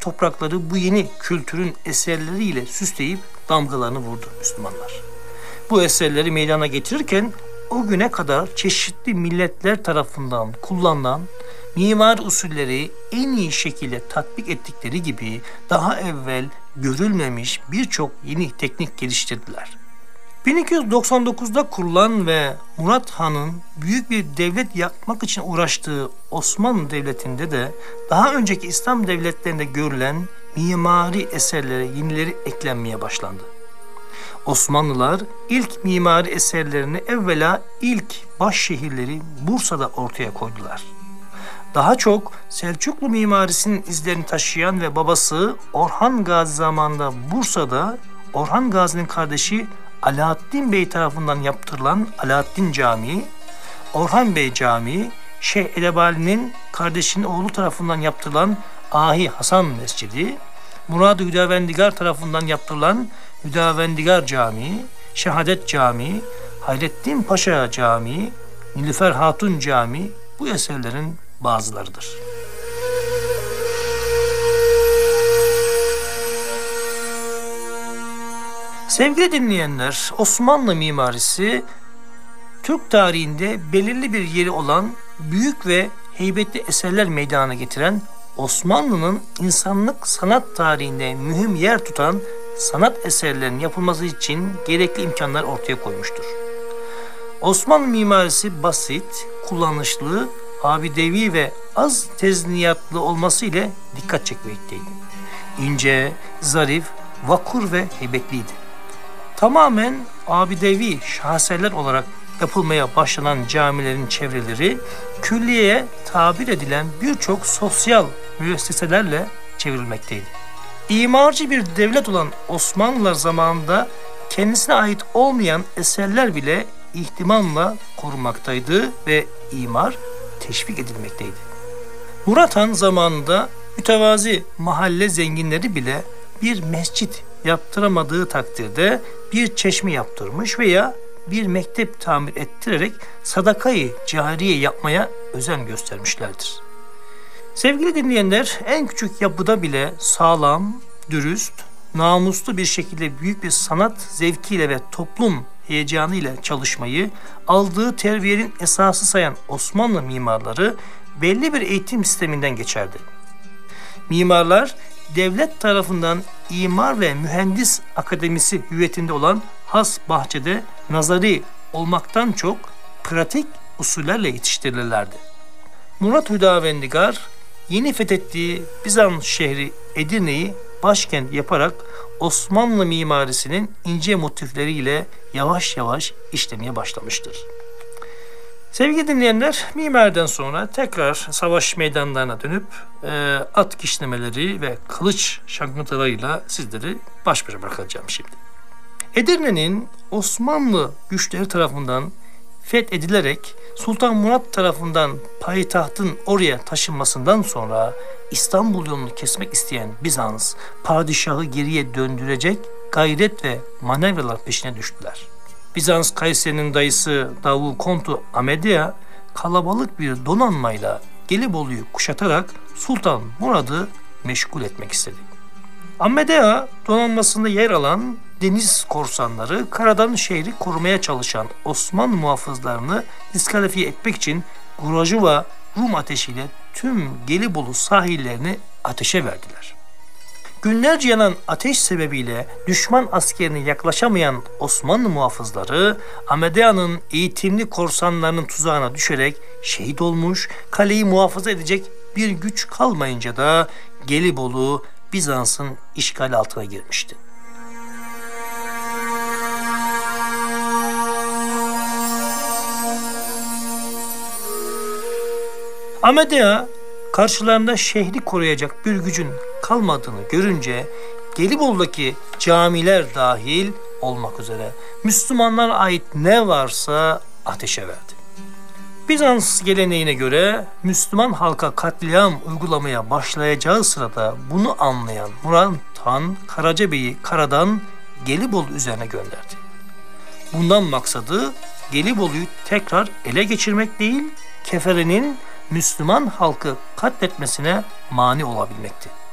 toprakları bu yeni kültürün eserleriyle süsleyip damgalarını vurdu Müslümanlar. Bu eserleri meydana getirirken o güne kadar çeşitli milletler tarafından kullanılan mimari usulleri en iyi şekilde tatbik ettikleri gibi daha evvel görülmemiş birçok yeni teknik geliştirdiler. 1299'da kurulan ve Murat Han'ın büyük bir devlet yapmak için uğraştığı Osmanlı Devleti'nde de daha önceki İslam devletlerinde görülen mimari eserlere yenileri eklenmeye başlandı. Osmanlılar ilk mimari eserlerini evvela ilk baş şehirleri Bursa'da ortaya koydular. Daha çok Selçuklu mimarisinin izlerini taşıyan ve babası Orhan Gazi zamanında Bursa'da Orhan Gazi'nin kardeşi Alaaddin Bey tarafından yaptırılan Alaaddin Camii, Orhan Bey Camii, Şeyh Edebali'nin kardeşinin oğlu tarafından yaptırılan Ahi Hasan Mescidi, Murad-ı Hüdavendigar tarafından yaptırılan Hüdavendigar Camii, Şehadet Camii, Hayrettin Paşa Camii, Nilüfer Hatun Camii bu eserlerin bazılarıdır. Sevgili dinleyenler, Osmanlı mimarisi Türk tarihinde belirli bir yeri olan büyük ve heybetli eserler meydana getiren Osmanlı'nın insanlık sanat tarihinde mühim yer tutan sanat eserlerinin yapılması için gerekli imkanlar ortaya koymuştur. Osmanlı mimarisi basit, kullanışlı, abidevi ve az tezniyatlı olması ile dikkat çekmekteydi. İnce, zarif, vakur ve heybetliydi. Tamamen abidevi şaheserler olarak yapılmaya başlanan camilerin çevreleri külliyeye tabir edilen birçok sosyal müesseselerle çevrilmekteydi. İmarcı bir devlet olan Osmanlılar zamanında kendisine ait olmayan eserler bile ihtimamla korunmaktaydı ve imar teşvik edilmekteydi. Murat Han zamanında mütevazi mahalle zenginleri bile bir mescit yaptıramadığı takdirde bir çeşme yaptırmış veya bir mektep tamir ettirerek sadakayı cariye yapmaya özen göstermişlerdir. Sevgili dinleyenler, en küçük yapıda bile sağlam, dürüst, namuslu bir şekilde büyük bir sanat zevkiyle ve toplum heyecanıyla çalışmayı aldığı terbiyenin esası sayan Osmanlı mimarları belli bir eğitim sisteminden geçerdi. Mimarlar devlet tarafından İmar ve Mühendis Akademisi hüviyetinde olan has bahçede nazari olmaktan çok pratik usullerle yetiştirilirlerdi. Murat Hüdavendigar yeni fethettiği Bizans şehri Edirne'yi başkent yaparak Osmanlı mimarisinin ince motifleriyle yavaş yavaş işlemeye başlamıştır. Sevgili dinleyenler, mimariden sonra tekrar savaş meydanlarına dönüp at kişnemeleri ve kılıç şangırtılarıyla sizleri baş başa bırakacağım şimdi. Edirne'nin Osmanlı güçleri tarafından fethedilerek Sultan Murat tarafından payitahtın oraya taşınmasından sonra İstanbul yolunu kesmek isteyen Bizans padişahı geriye döndürecek gayret ve manevralar peşine düştüler. Bizans Kayseri'nin dayısı Davul Kontu Amedea kalabalık bir donanmayla Gelibolu'yu kuşatarak Sultan Murad'ı meşgul etmek istedi. Amedea donanmasında yer alan deniz korsanları karadan şehri korumaya çalışan Osmanlı muhafızlarını diskalifiye etmek için Gurajuva Rum ateşiyle tüm Gelibolu sahillerini ateşe verdiler. Günlerce yanan ateş sebebiyle düşman askerine yaklaşamayan Osmanlı muhafızları Amedea'nın eğitimli korsanlarının tuzağına düşerek şehit olmuş, kaleyi muhafaza edecek bir güç kalmayınca da Gelibolu Bizans'ın işgal altına girmişti. Amedea karşılarında şehri koruyacak bir gücün kalmadığını görünce Gelibolu'daki camiler dahil olmak üzere Müslümanlara ait ne varsa ateşe verdi. Bizans geleneğine göre Müslüman halka katliam uygulamaya başlayacağı sırada bunu anlayan Murat Han Karacabey'i karadan Gelibolu üzerine gönderdi. Bundan maksadı Gelibolu'yu tekrar ele geçirmek değil, Keferi'nin Müslüman halkı katletmesine mani olabilmekti.